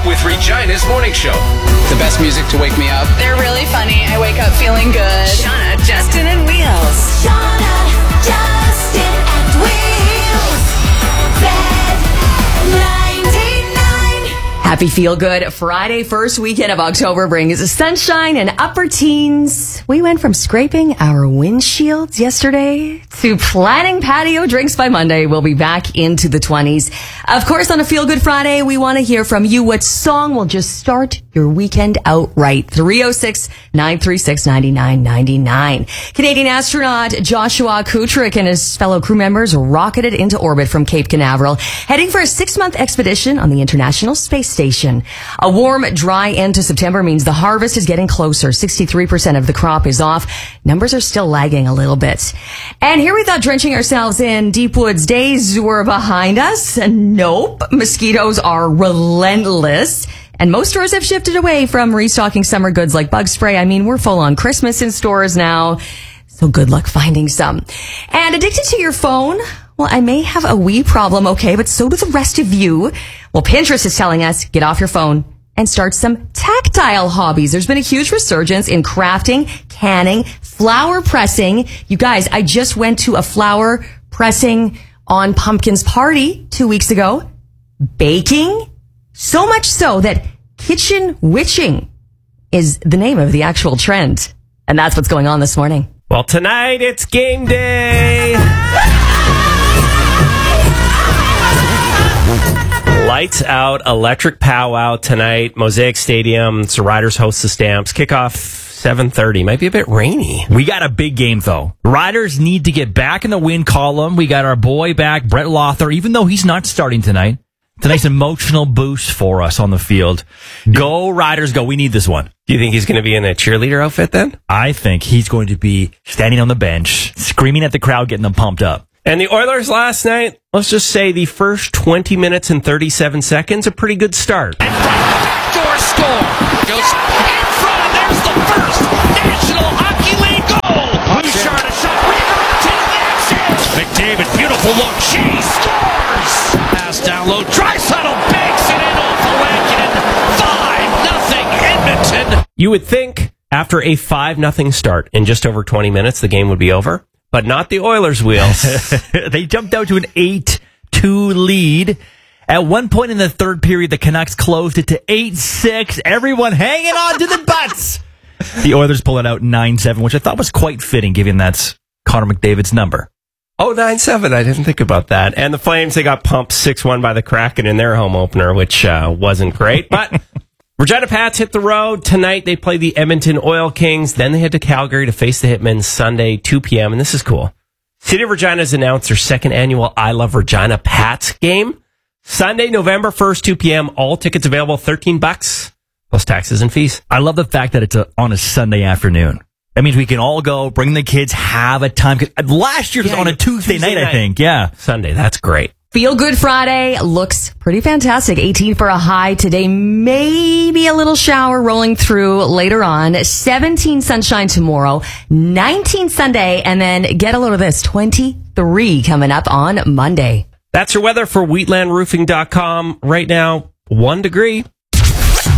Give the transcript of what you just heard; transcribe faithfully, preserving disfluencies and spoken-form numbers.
with Regina's morning show. The best music to wake me up. They're really funny. I wake up feeling good. Shauna, Justin, and Wheels. Shauna, Justin, and Wheels. Bed ninety-nine. Happy Feel Good Friday, first weekend of October brings sunshine and upper teens. We went from scraping our windshields yesterday to planning patio drinks by Monday. We'll be back into the twenties. Of course, on a Feel Good Friday, we want to hear from you. What song will just start your weekend out right? three oh six, nine three six, nine nine nine nine. Canadian astronaut Joshua Kutrick and his fellow crew members rocketed into orbit from Cape Canaveral, heading for a six-month expedition on the International Space Station. A warm, dry end to September means the harvest is getting closer. sixty-three percent of the crop is off. Numbers are still lagging a little bit. And here we thought drenching ourselves in deep woods days were behind us. Nope. Mosquitoes are relentless. And most stores have shifted away from restocking summer goods like bug spray. I mean, we're full on Christmas in stores now. So good luck finding some. And addicted to your phone? Well, I may have a wee problem, okay, but so do the rest of you. Well, Pinterest is telling us, get off your phone and start some tactile hobbies. There's been a huge resurgence in crafting, canning, flower pressing. You guys, I just went to a flower pressing on Pumpkin's party two weeks ago. Baking, so much so that kitchen witching is the name of the actual trend. And that's what's going on this morning. Well, tonight it's game day. Lights out, electric powwow tonight. Mosaic Stadium. It's the Riders host the Stamps. Kickoff seven thirty. Might be a bit rainy. We got a big game, though. Riders need to get back in the win column. We got our boy back, Brett Lothar, even though he's not starting tonight. It's a nice emotional boost for us on the field. Go, Riders, go. We need this one. Do you think he's going to be in a cheerleader outfit then? I think he's going to be standing on the bench, screaming at the crowd, getting them pumped up. And the Oilers last night, let's just say the first twenty minutes and thirty-seven seconds, a pretty good start. In front, backdoor score. Goes in front, and there's the first National Hockey League goal. Bouchard, a shot, rebound, into the action. McDavid, beautiful look, she scores. Pass down low, Draisaitl banks it in off Ovechkin. five nothing Edmonton. You would think after a five nothing start in just over twenty minutes, the game would be over. But not the Oilers, Wheels. They jumped out to an eight two lead. At one point in the third period, the Canucks closed it to eight six. Everyone hanging on to the butts. The Oilers pull it out nine seven, which I thought was quite fitting, given that's Connor McDavid's number. Oh, nine seven. I didn't think about that. And the Flames, they got pumped six one by the Kraken in their home opener, which uh, wasn't great. But Regina Pats hit the road. Tonight they play the Edmonton Oil Kings. Then they head to Calgary to face the Hitmen Sunday, two p.m. And this is cool. City of Regina has announced their second annual I Love Regina Pats game. Sunday, November first, two p.m. All tickets available, thirteen bucks, plus taxes and fees. I love the fact that it's a, on a Sunday afternoon. That means we can all go, bring the kids, have a time. Last year was yeah, on a Tuesday, Tuesday night, night, I think. Yeah. Sunday, that's great. Feel Good Friday looks pretty fantastic. eighteen for a high today. Maybe a little shower rolling through later on. seventeen sunshine tomorrow. nineteen Sunday. And then get a load of this. twenty-three coming up on Monday. That's your weather for wheatland roofing dot com. Right now, one degree.